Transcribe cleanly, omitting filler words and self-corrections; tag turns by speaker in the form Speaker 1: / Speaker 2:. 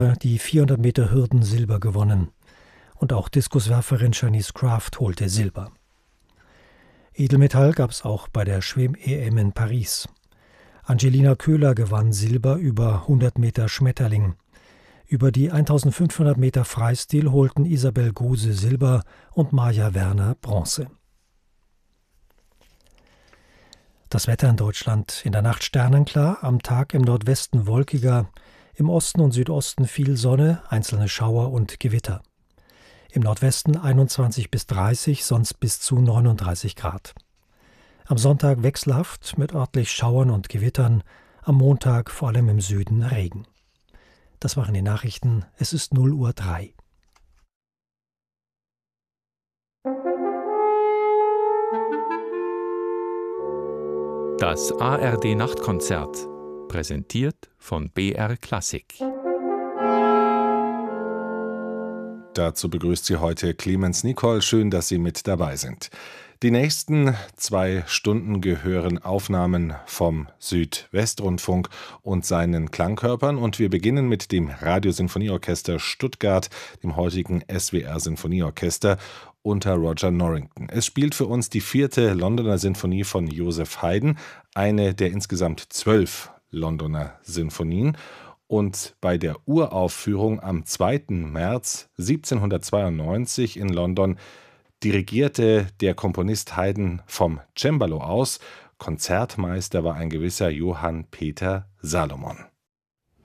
Speaker 1: die 400 Meter Hürden Silber gewonnen. Und auch Diskuswerferin Shanice Kraft holte Silber. Edelmetall gab es auch bei der Schwem-EM in Paris. Angelina Köhler gewann Silber über 100 Meter Schmetterling. Über die 1500 Meter Freistil holten Isabel Gose Silber und Maja Werner Bronze. Das Wetter in Deutschland: in der Nacht sternenklar, am Tag im Nordwesten wolkiger, im Osten und Südosten viel Sonne, einzelne Schauer und Gewitter. Im Nordwesten 21 bis 30, sonst bis zu 39 Grad. Am Sonntag wechselhaft mit örtlich Schauern und Gewittern, am Montag vor allem im Süden Regen. Das waren die Nachrichten, es ist 0:03 Uhr.
Speaker 2: Das ARD-Nachtkonzert, präsentiert von BR Klassik.
Speaker 3: Dazu begrüßt Sie heute Clemens Nicol. Schön, dass Sie mit dabei sind. Die nächsten 2 Stunden gehören Aufnahmen vom Südwestrundfunk und seinen Klangkörpern. Und wir beginnen mit dem Radiosinfonieorchester Stuttgart, dem heutigen SWR-Sinfonieorchester unter Roger Norrington. Es spielt für uns die 4. Londoner Sinfonie von Joseph Haydn, eine der insgesamt 12 Londoner Sinfonien. Und bei der Uraufführung am 2. März 1792 in London dirigierte der Komponist Haydn vom Cembalo aus. Konzertmeister war ein gewisser Johann Peter Salomon.